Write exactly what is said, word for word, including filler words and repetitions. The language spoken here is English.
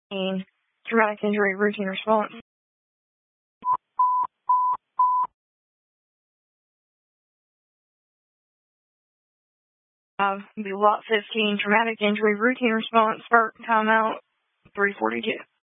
Traumatic injury routine response. Uh, be lot fifteen, traumatic injury routine response, start timeout, three forty-two.